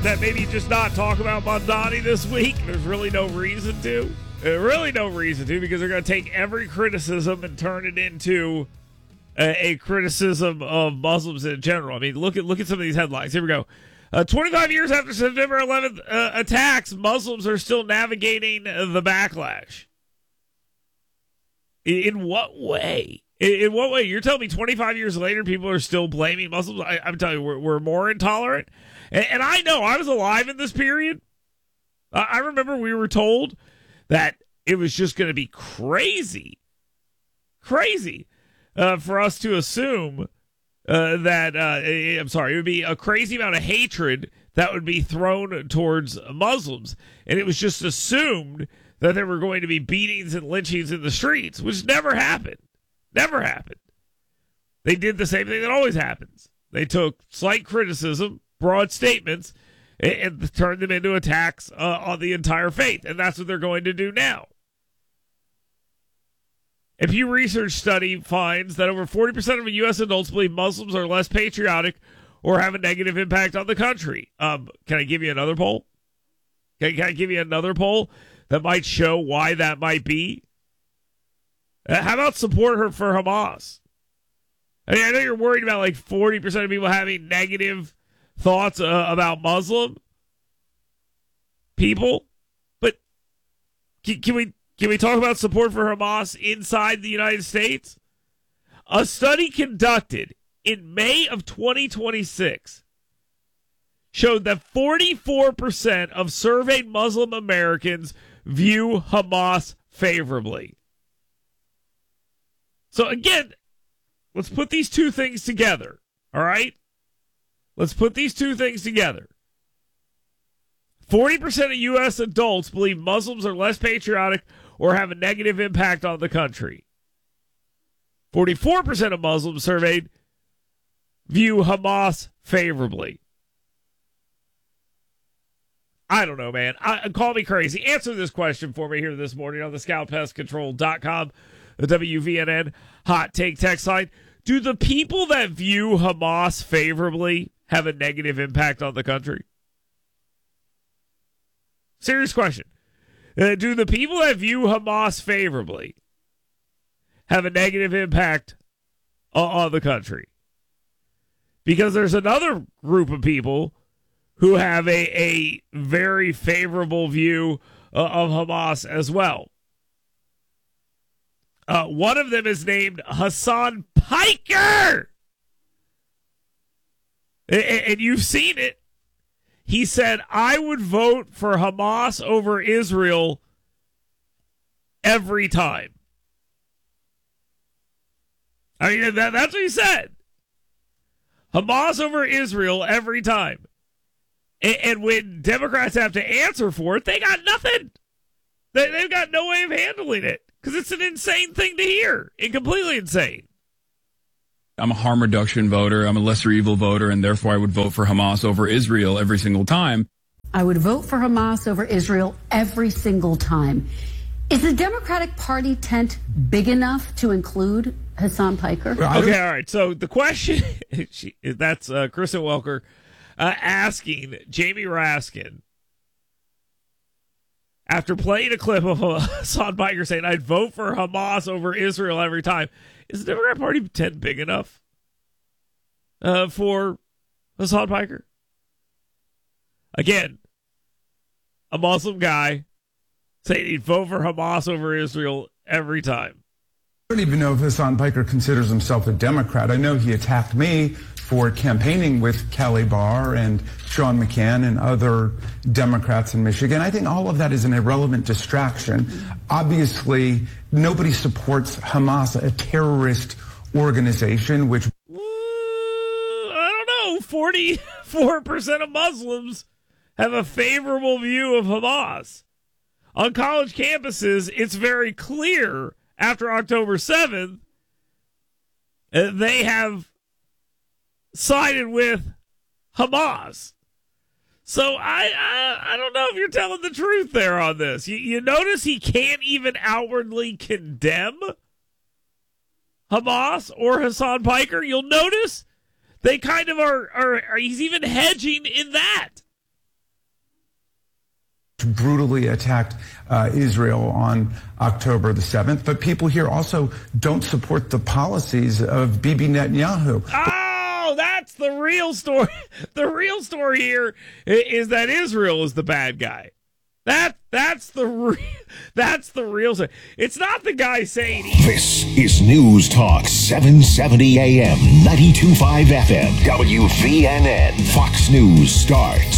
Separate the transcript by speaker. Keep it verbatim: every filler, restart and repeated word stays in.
Speaker 1: that maybe just not talk about Mamdani this week. There's really no reason to. Uh, really no reason to, because they're going to take every criticism and turn it into a, a criticism of Muslims in general. I mean, look at look at some of these headlines. Here we go. Uh, twenty-five years after September eleventh uh, attacks, Muslims are still navigating the backlash. In, in what way? In, in what way? You're telling me twenty-five years later, people are still blaming Muslims? I, I'm telling you, we're, we're more intolerant. And, and I know I was alive in this period. Uh, I remember we were told that it was just going to be crazy, crazy uh, for us to assume uh, that, uh, I'm sorry, it would be a crazy amount of hatred that would be thrown towards Muslims. And it was just assumed that there were going to be beatings and lynchings in the streets, which never happened. Never happened. They did the same thing that always happens. They took slight criticism, broad statements, and, and turned them into attacks uh, on the entire faith. And that's what they're going to do now. A Pew Research study finds that over forty percent of U S adults believe Muslims are less patriotic or have a negative impact on the country. Um, can I give you another poll? Can, can I give you another poll that might show why that might be? Uh, how about support her for Hamas? I mean, I know you're worried about like forty percent of people having negative thoughts uh, about Muslim people, but can, can we can we talk about support for Hamas inside the United States? A study conducted in May of twenty twenty-six showed that forty-four percent of surveyed Muslim Americans view Hamas favorably. So again, let's put these two things together, all right? Let's put these two things together. forty percent of U S adults believe Muslims are less patriotic or have a negative impact on the country. forty-four percent of Muslims surveyed view Hamas favorably. I don't know, man. I, call me crazy. Answer this question for me here this morning on the scout pest control dot com, the W V N N Hot Take text line. Do the people that view Hamas favorably have a negative impact on the country? Serious question. Uh, do the people that view Hamas favorably have a negative impact on, on the country? Because there's another group of people who have a, a very favorable view uh, of Hamas as well. Uh, one of them is named Hassan Piker. And, and you've seen it. He said, I would vote for Hamas over Israel every time. I mean, that, that's what he said. Hamas over Israel every time. And, and when Democrats have to answer for it, they got nothing. They, they've got no way of handling it because it's an insane thing to hear and completely insane.
Speaker 2: I'm a harm reduction voter. I'm a lesser evil voter, and therefore I would vote for Hamas over Israel every single time.
Speaker 3: I would vote for Hamas over Israel every single time. Is the Democratic Party tent big enough to include Hassan Piker?
Speaker 1: Okay, all right. So the question, she, that's uh, Kristen Welker uh, asking Jamie Raskin, after playing a clip of uh, Hassan Piker saying, I'd vote for Hamas over Israel every time. Is the Democrat Party tent big enough uh, for Hassan Piker? Again, a Muslim guy saying he'd vote for Hamas over Israel every time.
Speaker 4: I don't even know if Hassan Piker considers himself a Democrat. I know he attacked me for campaigning with Kelly Barr and Sean McCann and other Democrats in Michigan. I think all of that is an irrelevant distraction. Obviously, nobody supports Hamas, a terrorist organization, which...
Speaker 1: I don't know, forty-four percent of Muslims have a favorable view of Hamas. On college campuses, it's very clear after October seventh, uh, they have sided with Hamas. So I, I I don't know if you're telling the truth there on this. You, you notice he can't even outwardly condemn Hamas or Hassan Piker. You'll notice they kind of are, are, are he's even hedging in that.
Speaker 4: brutally attacked uh, Israel on October the seventh, but people here also don't support the policies of Bibi Netanyahu.
Speaker 1: Oh, that's the real story. The real story here is that Israel is the bad guy. That that's the re- that's the real story. It's not the guy saying he-
Speaker 5: This is News Talk seven seventy A M, ninety-two point five F M, W V N N. Fox News starts